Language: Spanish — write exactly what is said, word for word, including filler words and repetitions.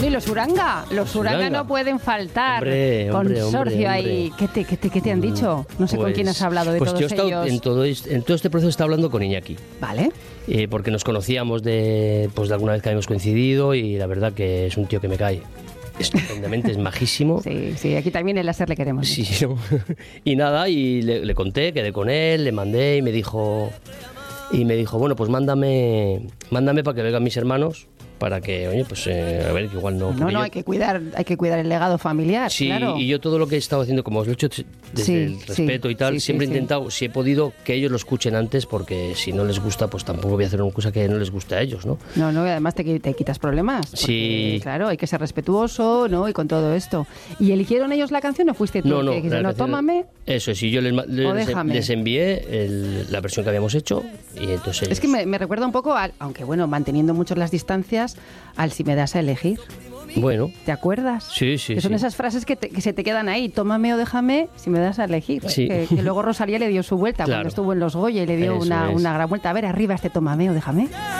y los Uranga, los Uranga, Uranga no pueden faltar. Hombre, hombre, Consorcio hombre, ahí. hombre. ¿Qué te, qué, te, ¿Qué te han dicho? No sé Pues, con quién has hablado de pues todos yo he estado ellos. En todo, este, en todo este proceso está hablando con Iñaki. Vale. Eh, porque nos conocíamos de, pues de alguna vez que habíamos coincidido y la verdad que es un tío que me cae estupendamente, es majísimo. Sí, sí, aquí también en el láser le queremos. Sí, ¿no? Y nada, y le, le conté, quedé con él, le mandé y me dijo, y me dijo, bueno, pues mándame, mándame para que vengan mis hermanos, para que, oye, pues eh, a ver, que igual no. No, no, yo, hay que cuidar, hay que cuidar el legado familiar, sí, claro. y yo todo lo que he estado haciendo, como os lo he hecho desde Sí, el respeto sí, y tal, sí, siempre sí, he intentado, si he podido, que ellos lo escuchen antes, porque si no les gusta, pues tampoco voy a hacer una cosa que no les guste a ellos, ¿no? No, no, y además te, te quitas problemas. Porque, Sí. Claro, hay que ser respetuoso, ¿no? Y con todo esto. ¿Y eligieron ellos la canción o fuiste tú? No, no, que dijiste, la no, canción- tómame. Eso es, y yo les, ma- les, déjame. les envié el- la versión que habíamos hecho y entonces Es ellos- que me, me recuerda un poco, al, aunque bueno, manteniendo mucho las distancias, al si me das a elegir. Bueno, ¿Te acuerdas? sí, sí, Que son sí. esas frases que, te- que se te quedan ahí, tómame o déjame si me das a elegir. Sí. Que, que luego Rosalía le dio su vuelta Claro. cuando estuvo en Los Goya y le dio Eso una, es. una gran vuelta. A ver, arriba este tómame o déjame.